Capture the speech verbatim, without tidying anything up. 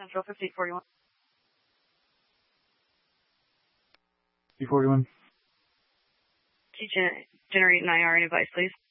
Central fifteen forty-one. fifteen forty-one. Can you gen- generate an I R and advice, please?